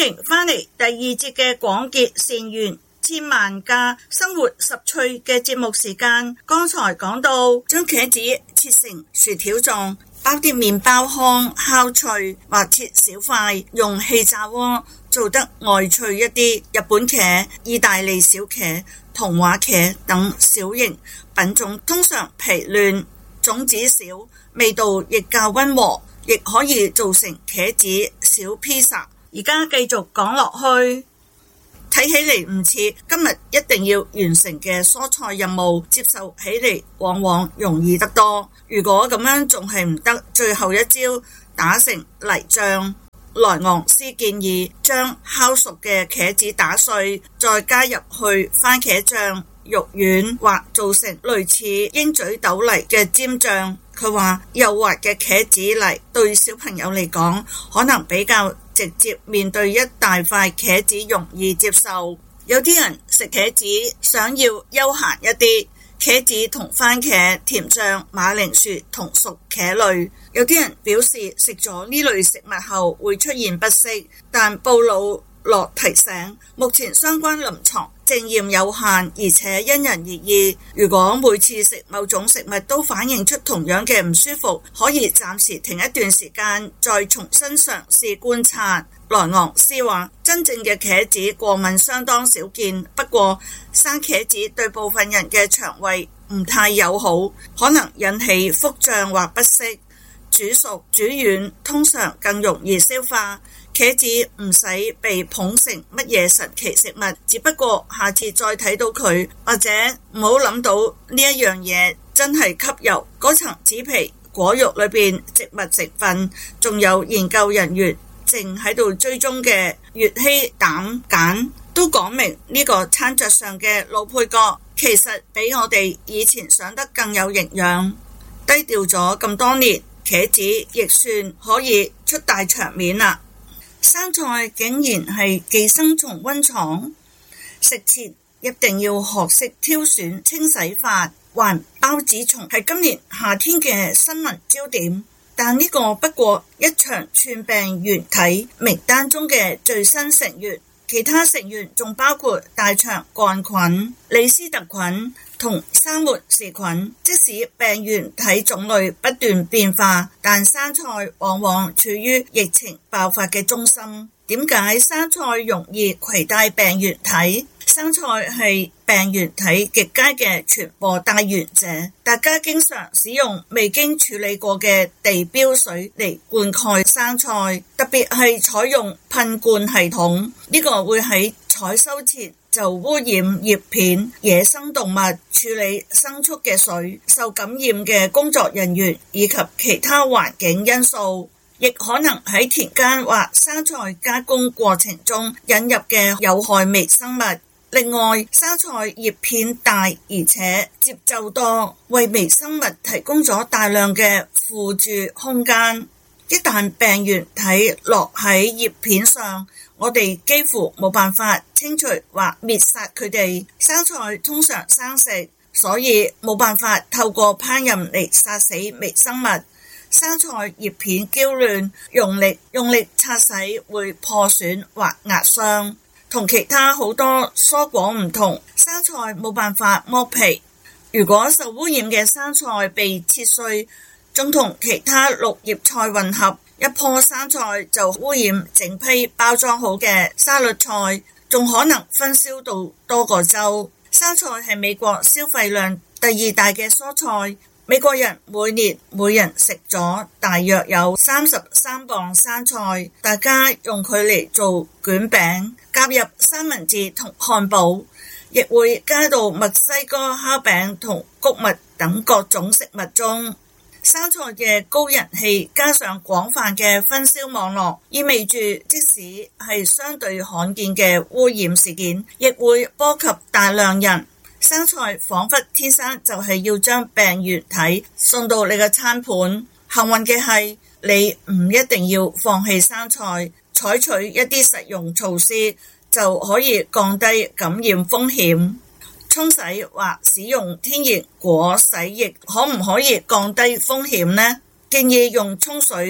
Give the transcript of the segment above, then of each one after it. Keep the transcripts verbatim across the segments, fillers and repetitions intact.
迎返嚟第二節嘅廣結善緣千萬家生活十趣嘅節目時間。剛才講到將茄子切成薯條狀，包啲麵包糠烤脆，或切小塊用氣炸鍋做得外脆一啲。日本茄、意大利小茄、童話茄等小型品種通常皮嫩，種子少，味道亦較溫和，亦可以做成茄子小披薩。而家繼續講落去，睇起嚟唔似今日一定要完成嘅蔬菜任務，接受起嚟往往容易得多。如果咁樣仲係唔得，最後一招打成泥醬。萊昂斯建議將烤熟嘅茄子打碎，再加入去番茄醬、肉丸或做成類似鷹嘴豆泥嘅尖醬。佢話幼滑嘅茄子泥對小朋友嚟講可能比較直接，面對一大塊茄子容易接受。有啲人食茄子想要悠閒一啲，茄子同番茄、甜醬、馬鈴薯同熟茄類。有啲人表示食咗呢類食物後會出現不適，但布魯諾提醒，目前相關臨床證驗有限，而且因人而異。如果每次食某種食物都反映出同樣嘅唔舒服，可以暫時停一段時間，再重新嘗試觀察。萊昂斯話，真正嘅茄子過敏相當少見，不過生茄子對部分人嘅腸胃唔太友好，可能引起腹脹或不適。煮熟煮軟通常更容易消化。茄子唔使被捧成乜嘢神奇食物，只不過下次再睇到佢，或者唔好諗到呢一樣嘢真係吸油嗰層紙皮果肉裏邊植物成分。仲有研究人員正喺度追蹤嘅乙烯膽鹼都講明呢個餐桌上嘅老配角其實比我哋以前想得更有營養。低調咗咁多年，茄子亦算可以出大場面啦。生菜竟然係寄生蟲溫床，食前一定要學識挑選清洗法。環孢子蟲係今年夏天嘅新聞焦點，但呢個不過一長串病原體名單中嘅最新成員，其他成員仲包括大腸桿菌、李斯特菌同沙門氏菌。即使病原體種類不斷變化，但生菜往往處於疫情爆發嘅中心。點解生菜容易攜帶病原體？生菜係病原體極佳嘅傳播帶源者，大家經常使用未經處理過嘅地標水嚟灌溉生菜，特別係採用噴灌系統，呢個會喺採收前就污染葉片、野生動物、處理牲畜嘅水、受感染嘅工作人員以及其他環境因素，亦可能喺田間或生菜加工過程中引入嘅有害微生物。另外，生菜葉片大而且節奏多，為微生物提供咗大量嘅附住空間。一旦病原體落喺葉片上，我哋幾乎冇辦法清除或滅殺佢哋。生菜通常生食，所以冇辦法透過烹飪嚟殺死微生物。生菜葉片嬌嫩，用力用力擦洗會破損或壓傷。同其他好多蔬果唔同，生菜冇辦法剝皮。如果受污染嘅生菜被切碎，仲同其他綠葉菜混合，一棵生菜就污染整批包裝好嘅沙律菜，仲可能分銷到多個州。生菜係美國消費量第二大嘅蔬菜，美國人每年每人食咗大約有三十三磅生菜，大家用佢嚟做卷餅，加入三文治同漢堡，亦會加到墨西哥烤餅同穀物等各種食物中。生菜嘅高人氣加上廣泛嘅分銷網絡，意味住即使係相對罕見嘅污染事件，亦會波及大量人。生菜仿佛天生就係要將病原體送到你嘅餐盤。幸運嘅係，你唔一定要放棄生菜，採取一啲實用措施就可以降低感染風險。沖洗或使用天然果洗液可唔可以降低風險呢？建議用沖水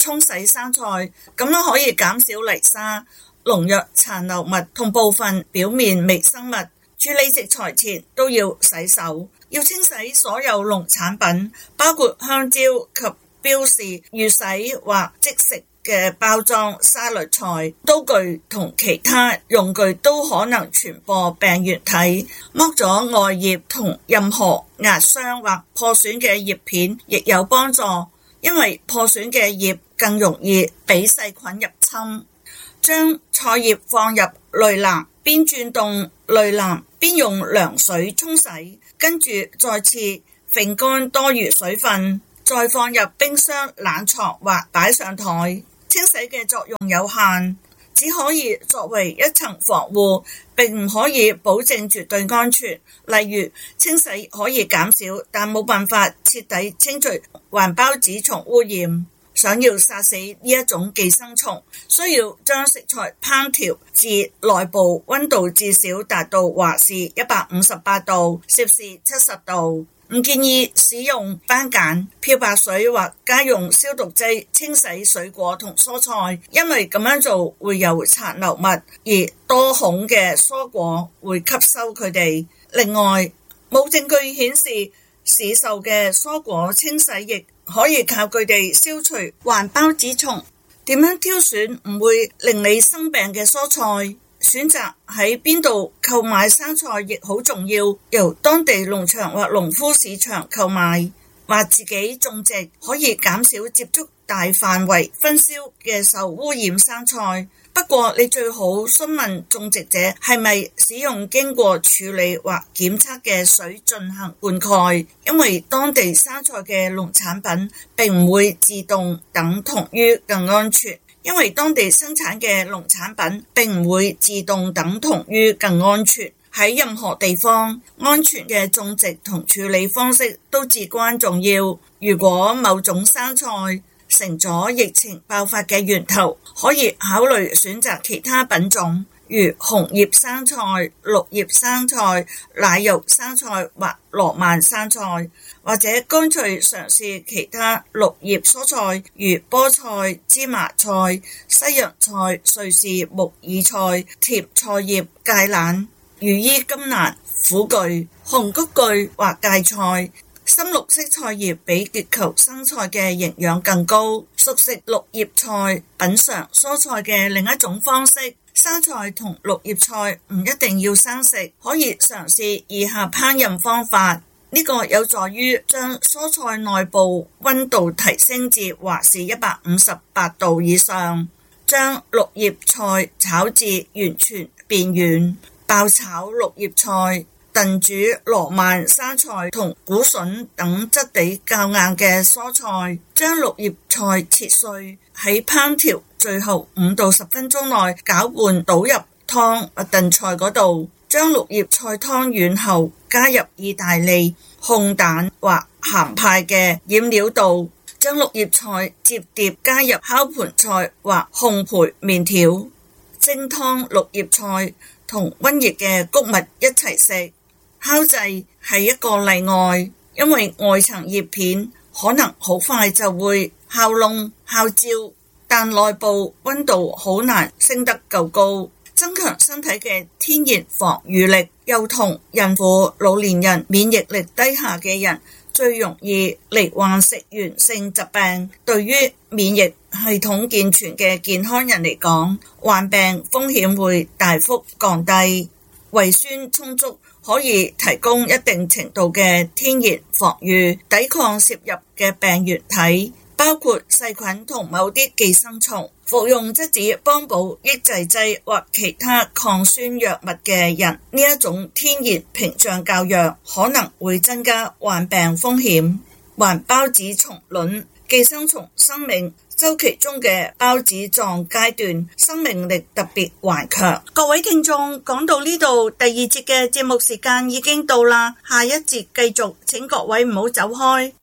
沖洗生菜，咁樣可以減少泥沙、農藥殘留物同部分表面微生物。處理食材前都要洗手，要清洗所有農產品，包括香蕉及標示預洗或即食嘅包裝沙律菜、刀具同其他用具都可能傳播病原體。剝咗外葉同任何壓傷或破損嘅葉片亦有幫助，因為破損嘅葉更容易俾細菌入侵。將菜葉放入濾籃，邊轉動濾籃邊用涼水沖洗，跟住再次揈乾多餘水分，再放入冰箱冷藏或擺上台。清洗嘅作用有限，只可以作為一層防護，並唔可以保證絕對安全。例如，清洗可以減少，但冇辦法徹底清除環孢子蟲污染。想要殺死呢一種寄生蟲，需要將食材烹調至內部溫度至少達到華氏一百五十八度、攝氏七十度。唔建議使用番梘、漂白水或家用消毒劑清洗水果同蔬菜，因為咁樣做會有殘留物，而多孔嘅蔬果會吸收佢哋。另外，冇證據顯示市售嘅蔬果清洗液可以靠佢哋消除環孢子蟲。點樣挑選唔會令你生病嘅蔬菜？選擇喺邊度購買生菜亦好重要，由當地農場或農夫市場購買，或自己種植，可以減少接觸大範圍分銷嘅受污染生菜。不過你最好詢問種植者係咪使用經過處理或檢測嘅水進行灌溉，因為當地生菜嘅農產品並唔會自動等同於更安全。因為當地生產嘅農產品並唔會自動等同於更安全。喺任何地方，安全嘅種植同處理方式都至關重要。如果某種生菜成咗疫情爆發嘅源頭，可以考慮選擇其他品種，如紅葉生菜、綠葉生菜、奶油生菜或羅曼生菜，或者乾脆嘗試其他綠葉蔬菜，如菠菜、芝麻菜、西洋菜、瑞士木耳菜、甜菜葉、芥蘭、羽衣甘藍、苦苣、紅菊苣或芥菜。深綠色菜葉比結球生菜嘅營養更高。熟食綠葉菜，品嘗蔬菜嘅另一種方式。生菜同綠葉菜唔一定要生食，可以嘗試以下烹飪方法。呢個有助於將蔬菜內部溫度提升至華氏一百五十八度以上，將綠葉菜炒至完全變軟，爆炒綠葉菜，燉煮羅曼生菜同古筍等質地較硬嘅蔬菜，將綠葉菜切碎，喺烹調最後五到十分鐘內攪拌倒入湯或燉菜嗰度，將綠葉菜湯軟後加入意大利、烘蛋或鹹派嘅染料度，將綠葉菜摺疊加入烤盤菜或烘焙麵條，蒸湯綠葉菜同溫熱嘅穀物一齊食。烤製係一個例外，因為外層葉片可能好快就會烤燶、烤焦，但內部溫度好難升得夠高。增強身體嘅天然防禦力，幼童、孕婦、老年人、免疫力低下嘅人最容易罹患食源性疾病。對於免疫系統健全嘅健康人嚟講，患病風險會大幅降低。胃酸充足可以提供一定程度嘅天然防禦，抵抗攝入嘅病原體，包括細菌同某啲寄生蟲。服用質子幫補抑制劑或其他抗酸藥物嘅人，呢一種天然屏障較弱，可能會增加患病風險。環孢子蟲卵寄生蟲生命週期中嘅孢子狀階段，生命力特別頑強。各位聽眾，講到呢度，第二節嘅節目時間已經到啦，下一節繼續，請各位唔好走開。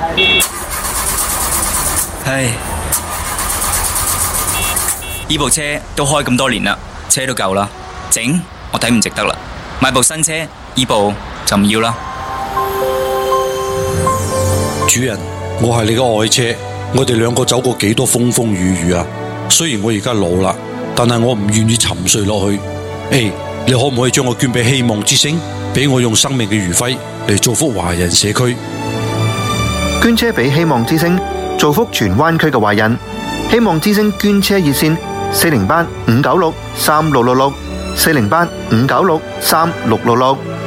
唉，呢部車都開咁多年啦，車都舊啦，整我睇唔值得啦，買部新車，呢部就唔要啦。 主人，我係你嘅愛車。 我哋兩個走過幾多風風雨雨啊！雖然我而家老啦，但係我唔願意沉睡落去。誒，你可唔可以將我捐俾希望之星，俾我用生命嘅餘暉嚟造福華人社區？ 捐車俾希望之星，造福荃灣區嘅華人。希望之星捐車熱線：四零八五九六三六六六，四零八五九六三六六六。